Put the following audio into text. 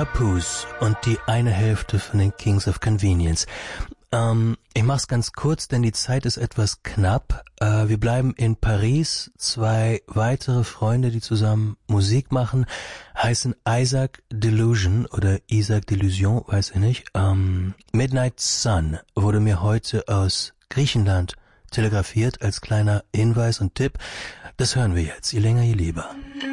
Papoose und die eine Hälfte von den Kings of Convenience. Ich mach's ganz kurz, denn die Zeit ist etwas knapp. Wir bleiben in Paris. 2 weitere Freunde, die zusammen Musik machen, heißen Isaac Delusion oder Isaac Delusion, weiß ich nicht. Midnight Sun wurde mir heute aus Griechenland telegrafiert als kleiner Hinweis und Tipp. Das hören wir jetzt, je länger, je lieber.